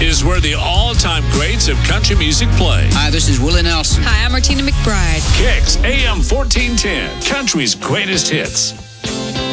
is where the all-time greats of country music play. Hi, this is Willie Nelson. Hi, I'm Martina McBride. Kicks AM 1410, country's greatest hits.